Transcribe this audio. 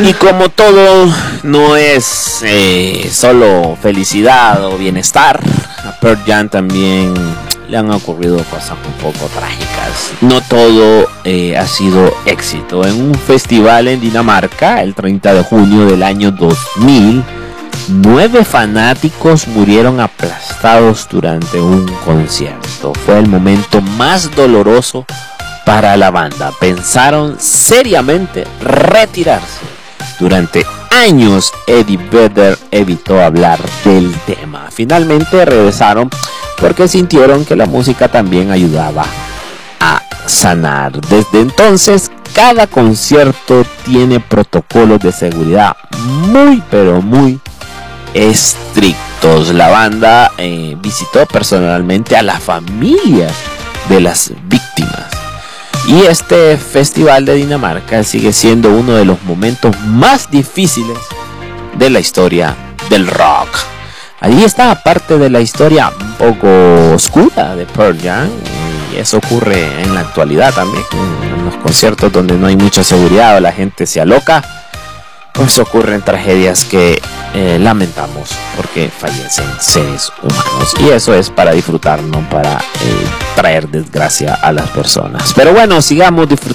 Y como todo no es solo felicidad o bienestar, a Pearl Jam también le han ocurrido cosas un poco trágicas. No todo ha sido éxito. En un festival en Dinamarca, el 30 de junio del año 2000, 9 fanáticos murieron aplastados durante un concierto. Fue el momento más doloroso para la banda. Pensaron seriamente retirarse. Durante años Eddie Vedder evitó hablar del tema. Finalmente regresaron porque sintieron que la música también ayudaba a sanar. Desde entonces, cada concierto tiene protocolos de seguridad muy pero muy estrictos. La banda visitó personalmente a la familia de las víctimas. Y este festival de Dinamarca sigue siendo uno de los momentos más difíciles de la historia del rock. Allí está parte de la historia un poco oscura de Pearl Jam, y eso ocurre en la actualidad también. En los conciertos donde no hay mucha seguridad o la gente se aloca, pues ocurren tragedias que lamentamos porque fallecen seres humanos. Y eso es para disfrutar, no para traer desgracia a las personas. Pero bueno, sigamos disfrutando